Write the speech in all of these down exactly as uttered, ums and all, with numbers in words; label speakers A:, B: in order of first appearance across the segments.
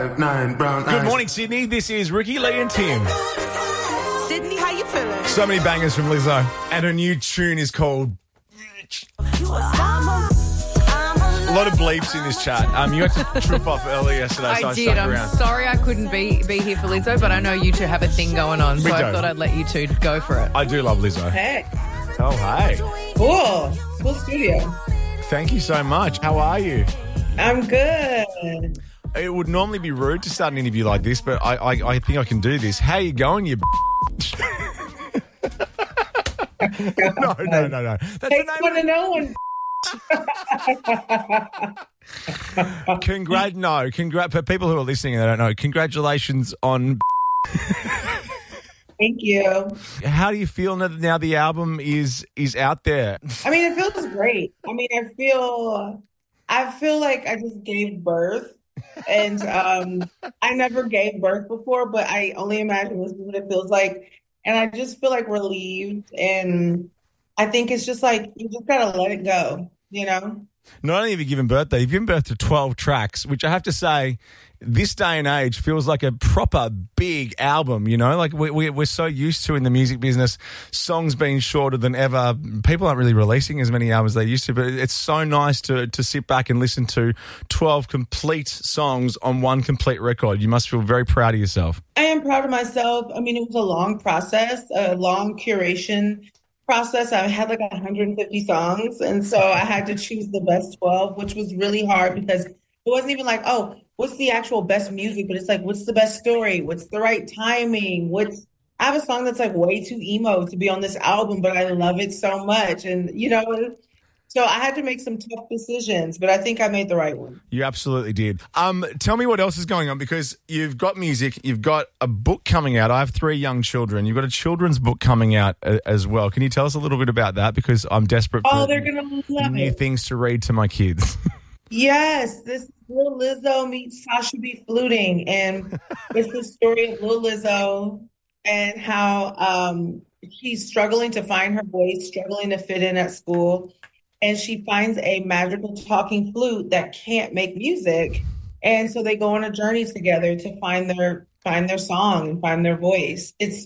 A: Nine brown
B: Good
A: eyes.
B: morning, Sydney. This is Ricky, Lee and Tim.
C: Sydney, how you feeling?
B: So many bangers from Lizzo. And her new tune is called... A lot of bleeps in this chat. Um, you had to trip off early yesterday, so I,
D: I did.
B: stuck
D: I'm
B: around.
D: sorry I couldn't be be here for Lizzo, but I know you two have a thing going on, so
B: We
D: I
B: do.
D: thought I'd let you two go for it.
B: I do love Lizzo.
C: Hey,
B: Oh, hey.
C: cool. Cool studio.
B: Thank you so much. How are you?
C: I'm good.
B: It would normally be rude to start an interview like this, but I, I, I think I can do this. How you going, you b- No, no, no, no. That's the
C: Takes
B: name
C: one
B: of
C: to know one.
B: it. Congrat, no. Congrat, for people who are listening and they don't know, congratulations on...
C: Thank you.
B: How do you feel now that now the album is is out there?
C: I mean, it feels great. I mean, I feel, I feel like I just gave birth, and um, I never gave birth before, but I only imagine this is what it feels like, and I just feel like relieved, and I think it's just like you just gotta let it go, you know.
B: Not only have you given birth, though, you've given birth to twelve tracks, which I have to say, this day and age feels like a proper big album, you know? Like, we, we, we're so used to in the music business, songs being shorter than ever. People aren't really releasing as many albums as they used to, but it's so nice to, to sit back and listen to twelve complete songs on one complete record. You must feel very proud of yourself.
C: I am proud of myself. I mean, it was a long process, a long curation process. I had like one hundred fifty songs, and so I had to choose the best twelve, which was really hard because it wasn't even like, oh, what's the actual best music, but it's like, what's the best story? What's the right timing? What's I have a song that's like way too emo to be on this album, but I love it so much. And, you know, so I had to make some tough decisions, but I think I made the right one.
B: You absolutely did. Um, tell me what else is going on, because you've got music, you've got a book coming out. I have three young children. You've got a children's book coming out a- as well. Can you tell us a little bit about that? Because I'm desperate
C: Oh,
B: for
C: they're going to love
B: new
C: it.
B: things to read to my kids.
C: Yes, this is Lil Lizzo meets Sasha B. Fluting, and it's the story of Lil Lizzo and how um, she's struggling to find her voice, struggling to fit in at school, and she finds a magical talking flute that can't make music, and so they go on a journey together to find their find their song and find their voice. It's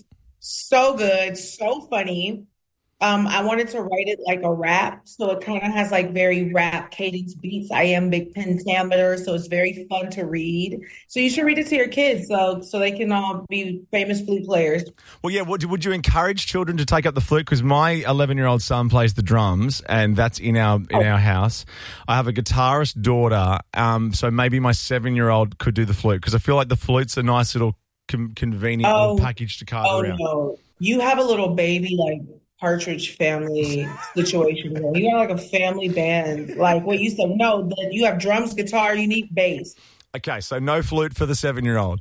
C: so good, so funny. Um, I wanted to write it like a rap, so it kind of has like very rap cadence beats, iambic pentameter, so it's very fun to read. So you should read it to your kids, so so they can all be famous flute players.
B: Well, yeah, would, would you encourage children to take up the flute? Because my eleven-year-old son plays the drums, and that's in our in our house. I have a guitarist daughter, um, so maybe my seven-year-old could do the flute, because I feel like the flute's a nice little com- convenient
C: Oh,
B: little package to cart
C: Oh
B: around.
C: no, you have a little baby like Partridge Family situation going. You got like a family band. Like what you said, no, that you have drums, guitar, you need bass.
B: Okay, so no flute for the seven-year-old.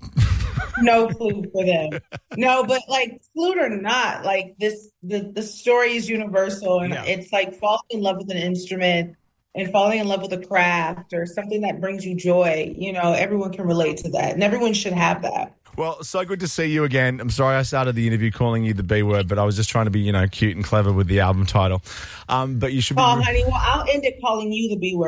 C: No flute for them. No, but like flute or not, like this, the, the story is universal, and
B: Yeah.
C: it's like falling in love with an instrument and falling in love with a craft or something that brings you joy. You know, everyone can relate to that, and everyone should have that.
B: Well, so good to see you again. I'm sorry I started the interview calling you the B word, but I was just trying to be, you know, cute and clever with the album title. Um, but you should be...
C: Oh, honey, well, I'll end it calling you the B word.